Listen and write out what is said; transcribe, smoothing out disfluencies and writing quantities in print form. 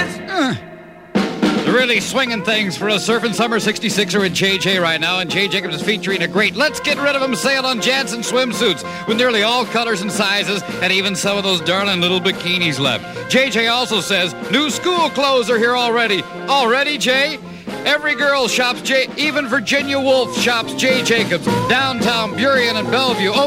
They're really swinging things for a surfing summer 66er at JJ right now, and Jay Jacobs is featuring a great Let's Get Rid of 'Em sale on Jansen swimsuits with nearly all colors and sizes and even some of those darling little bikinis left. JJ also says new school clothes are here already. Already, Jay? Every girl shops Jay, even Virginia Woolf shops Jay Jacobs, downtown Burien and Bellevue.